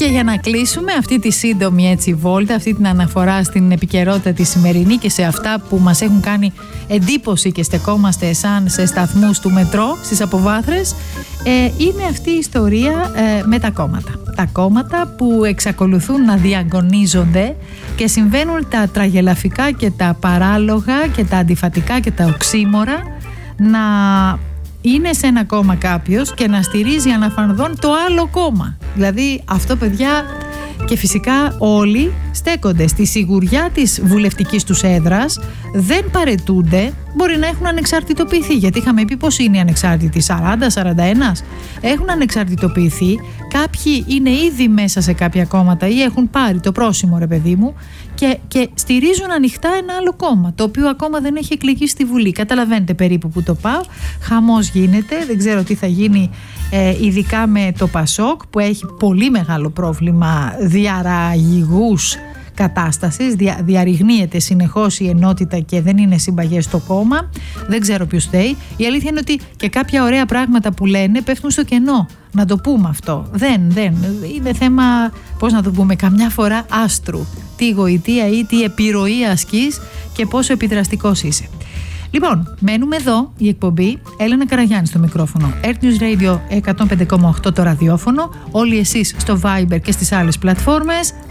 Και για να κλείσουμε αυτή τη σύντομη έτσι βόλτα, αυτή την αναφορά στην επικαιρότητα τη σημερινή και σε αυτά που μας έχουν κάνει εντύπωση και στεκόμαστε σαν σε σταθμούς του μετρό στις αποβάθρες, είναι αυτή η ιστορία με τα κόμματα. Τα κόμματα που εξακολουθούν να διαγωνίζονται και συμβαίνουν τα τραγελαφικά και τα παράλογα και τα αντιφατικά και τα οξύμορα να είναι σε ένα κόμμα κάποιος και να στηρίζει αναφανδόν το άλλο κόμμα. Δηλαδή αυτό, παιδιά, και φυσικά όλοι στέκονται στη σιγουριά της βουλευτικής τους έδρας, δεν παραιτούνται, μπορεί να έχουν ανεξαρτητοποιηθεί, γιατί είχαμε πει πώς είναι οι ανεξάρτητοι, 40-41 έχουν ανεξαρτητοποιηθεί, κάποιοι είναι ήδη μέσα σε κάποια κόμματα ή έχουν πάρει το πρόσημο, ρε παιδί μου, και στηρίζουν ανοιχτά ένα άλλο κόμμα, το οποίο ακόμα δεν έχει εκλεγεί στη Βουλή. Καταλαβαίνετε περίπου που το πάω, χαμός γίνεται, δεν ξέρω τι θα γίνει, ειδικά με το Πασόκ που έχει πολύ μεγάλο πρόβλημα διαραγηγούς κατάστασης, διαρριγνύεται συνεχώς η ενότητα και δεν είναι συμπαγές στο κόμμα, δεν ξέρω ποιος φταίει. Η αλήθεια είναι ότι και κάποια ωραία πράγματα που λένε πέφτουν στο κενό, να το πούμε αυτό. Δεν, είναι θέμα, πώς να το πούμε, καμιά φορά άστρου, τι γοητεία ή τι επιρροή ασκείς και πόσο επιδραστικός είσαι. Λοιπόν, μένουμε εδώ, η εκπομπή Έλενα Καραγιάννη στο μικρόφωνο, Earth News Radio 105,8 το ραδιόφωνο, όλοι εσείς στο Viber και στις άλλες πλατφόρμες.